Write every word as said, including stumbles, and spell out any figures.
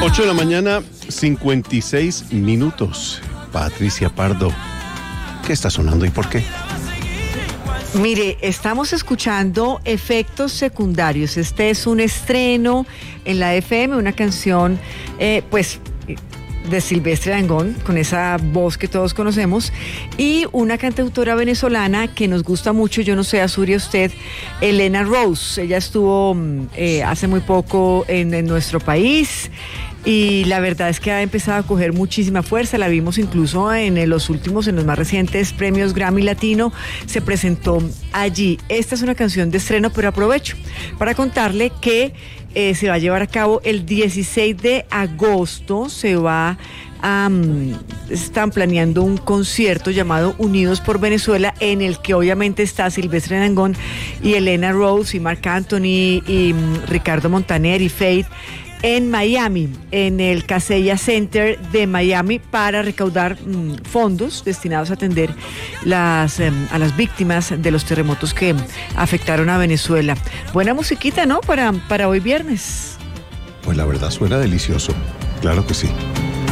ocho de la mañana, cincuenta y seis minutos. Patricia Pardo, ¿qué está sonando y por qué? Mire, estamos escuchando Efectos Secundarios. Este es un estreno en la F M, una canción, eh, pues, de Silvestre Dangond, con esa voz que todos conocemos, y una cantautora venezolana que nos gusta mucho, yo no sé, Azuri, a usted, Elena Rose. Ella estuvo eh, hace muy poco en, en nuestro país, y la verdad es que ha empezado a coger muchísima fuerza. La vimos incluso en los últimos, en los más recientes premios Grammy Latino, se presentó allí. Esta es una canción de estreno, pero aprovecho para contarle que eh, se va a llevar a cabo el dieciséis de agosto, se va a... Um, están planeando un concierto llamado Unidos por Venezuela, en el que obviamente está Silvestre Dangond y Elena Rose y Marc Anthony y um, Ricardo Montaner y Faith, en Miami, en el Casella Center de Miami, para recaudar mmm, fondos destinados a atender las, eh, a las víctimas de los terremotos que afectaron a Venezuela. Buena musiquita, ¿no? Para, para hoy viernes. Pues la verdad suena delicioso, claro que sí.